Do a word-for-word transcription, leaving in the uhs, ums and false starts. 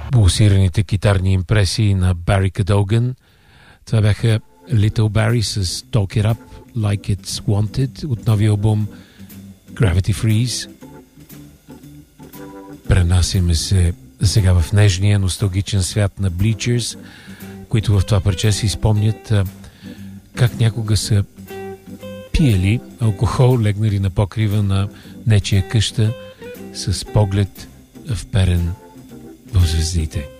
Пулсираните китарни импресии на Бари Кадоган. Това бяха Little Barry с Talk It Up Like It's Wanted от новия албум Gravity Freeze. Пренасяме се сега в нежния носталгичен свят на Bleachers, които в това парче си спомнят как някога са пиели алкохол, легнали на покрива на нечия къща с поглед вперен в звездите.